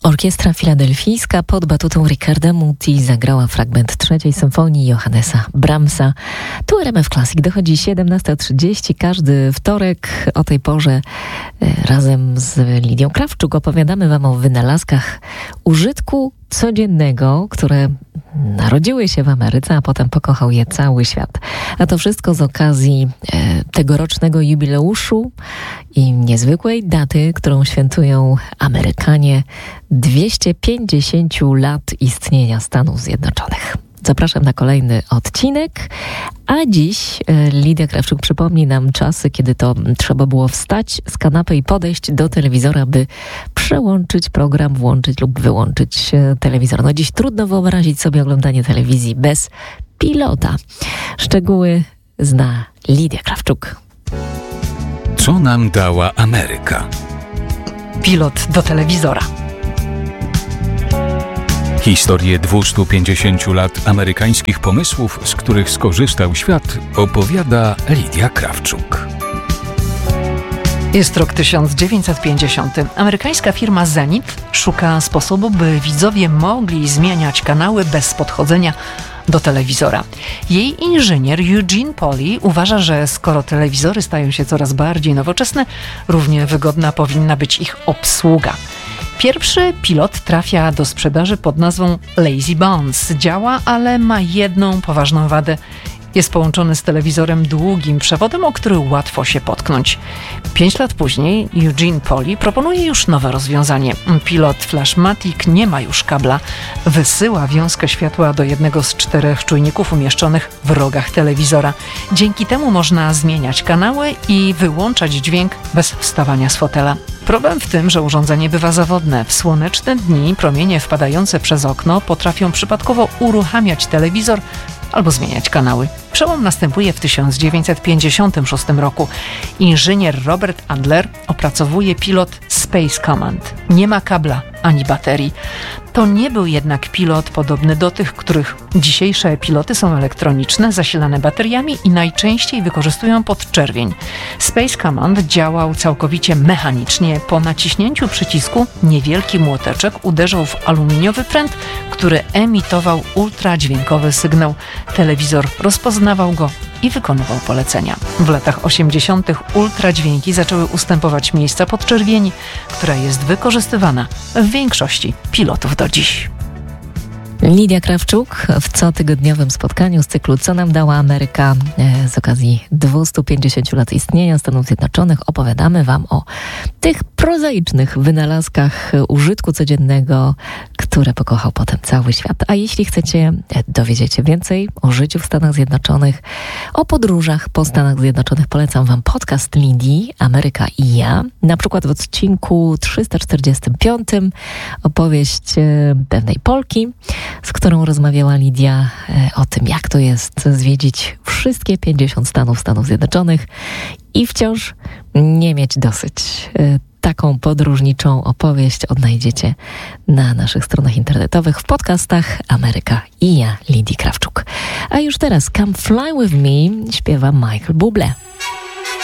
Orkiestra Filadelfijska pod batutą Ricarda Muti zagrała fragment trzeciej symfonii Johannesa Brahmsa. Tu RMF Classic. Dochodzi 17:30. Każdy wtorek o tej porze razem z Lidią Krawczuk opowiadamy Wam o wynalazkach użytku codziennego, które narodziły się w Ameryce, a potem pokochał je cały świat. A to wszystko z okazji tegorocznego jubileuszu i niezwykłej daty, którą świętują Amerykanie, 250 lat istnienia Stanów Zjednoczonych. Zapraszam na kolejny odcinek, a dziś Lidia Krawczuk przypomni nam czasy, kiedy to trzeba było wstać z kanapy i podejść do telewizora, by przełączyć program, włączyć lub wyłączyć telewizor. No dziś trudno wyobrazić sobie oglądanie telewizji bez pilota. Szczegóły zna Lidia Krawczuk. Co nam dała Ameryka? Pilot do telewizora. Historię 250 lat amerykańskich pomysłów, z których skorzystał świat, opowiada Lidia Krawczuk. Jest rok 1950. Amerykańska firma Zenith szuka sposobu, by widzowie mogli zmieniać kanały bez podchodzenia do telewizora. Jej inżynier Eugene Polly uważa, że skoro telewizory stają się coraz bardziej nowoczesne, równie wygodna powinna być ich obsługa. Pierwszy pilot trafia do sprzedaży pod nazwą Lazy Bones. Działa, ale ma jedną poważną wadę. Jest połączony z telewizorem długim przewodem, o który łatwo się potknąć. 5 lat później Eugene Polly proponuje już nowe rozwiązanie. Pilot Flashmatic nie ma już kabla. Wysyła wiązkę światła do jednego z 4 czujników umieszczonych w rogach telewizora. Dzięki temu można zmieniać kanały i wyłączać dźwięk bez wstawania z fotela. Problem w tym, że urządzenie bywa zawodne. W słoneczne dni promienie wpadające przez okno potrafią przypadkowo uruchamiać telewizor albo zmieniać kanały. Przełom następuje w 1956 roku. Inżynier Robert Adler opracowuje pilot Space Command. Nie ma kabla ani baterii. To nie był jednak pilot podobny do tych, których dzisiejsze piloty są elektroniczne, zasilane bateriami i najczęściej wykorzystują podczerwień. Space Command działał całkowicie mechanicznie. Po naciśnięciu przycisku niewielki młoteczek uderzał w aluminiowy pręt, który emitował ultradźwiękowy sygnał. Telewizor rozpoznawał go i wykonywał polecenia. W latach 80. ultradźwięki zaczęły ustępować miejsca podczerwieni, która jest wykorzystywana w większości pilotów do dziś. Lidia Krawczuk w cotygodniowym spotkaniu z cyklu Co nam dała Ameryka z okazji 250 lat istnienia Stanów Zjednoczonych opowiadamy Wam o tych prozaicznych wynalazkach użytku codziennego, które pokochał potem cały świat. A jeśli chcecie dowiedzieć się więcej o życiu w Stanach Zjednoczonych, o podróżach po Stanach Zjednoczonych, polecam Wam podcast Lidii Ameryka i ja. Na przykład w odcinku 345 opowieść pewnej Polki, z którą rozmawiała Lidia o tym, jak to jest zwiedzić wszystkie 50 Stanów Zjednoczonych i wciąż nie mieć dosyć. Taką podróżniczą opowieść odnajdziecie na naszych stronach internetowych, w podcastach Ameryka i ja, Lidii Krawczuk. A już teraz Come Fly With Me śpiewa Michael Bublé.